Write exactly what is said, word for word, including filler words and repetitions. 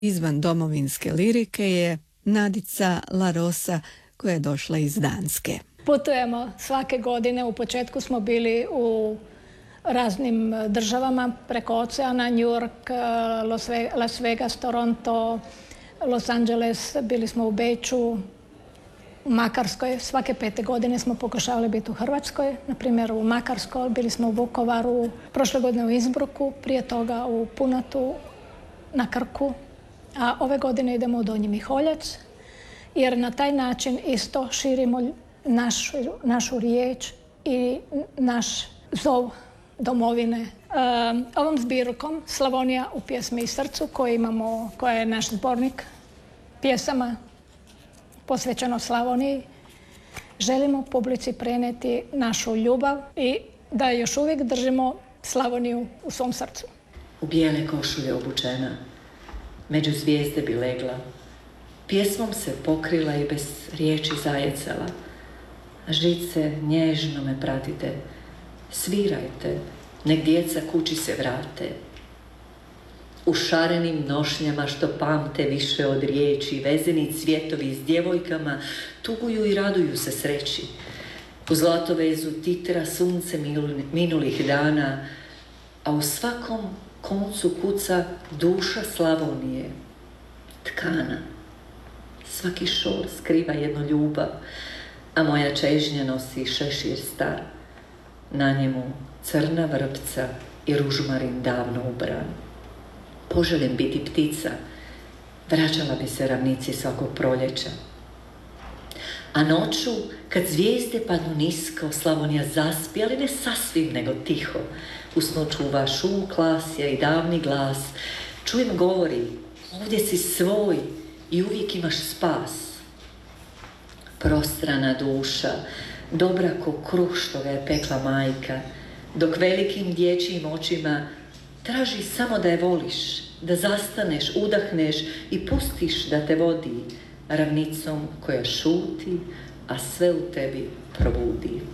Izvan domovinske lirike je Nadica La Rosa koja je došla iz Danske. Putujemo svake godine, u početku smo bili u raznim državama preko oceana, New York, Las Vegas, Toronto, Los Angeles, bili smo u Beču, u Makarskoj. Svake pete godine smo pokušavali biti u Hrvatskoj, na primjer u Makarskoj, bili smo u Vukovaru, prošle godine u Innsbrucku, prije toga u Punatu, na Krku, a ove godine idemo u Donji Miholjac, jer na taj način isto širimo našu, našu riječ i naš zov domovine. Um, ovom zbirkom Slavonija u pjesmi i srcu koji imamo, koja je naš zbornik pjesama posvećeno Slavoniji, želimo publici prenijeti našu ljubav i da još uvijek držimo Slavoniju u svom srcu. U bijele košulje obučena, među zvijezde bi legla, pjesmom se pokrila i bez riječi zajecala. Žice, nježno me pratite, svirajte, nek djeca kući se vrate. U šarenim nošnjama što pamte više od riječi, vezeni cvjetovi s djevojkama tuguju i raduju se sreći. U zlatovezu titra sunce minulih dana, a u svakom koncu kuca duša Slavonije, tkana. Svaki šor skriva jednu ljubav, a moja čežnja nosi šešir star. Na njemu crna vrpca i ružmarin davno ubran. Poželim biti ptica, vraćala bi se ravnici svakog proljeća. A noću, kad zvijezde padnu nisko, Slavonija zaspi, ali ne sasvim, nego tiho. U snu čuva šum klasja i davni glas. Čujem govori, ovdje si svoj i uvijek imaš spas. Prostrana duša, dobra ko kruh što ga je pekla majka, dok velikim dječjim očima traži samo da je voliš, da zastaneš, udahneš i pustiš da te vodi ravnicom koja šuti, a sve u tebi probudi.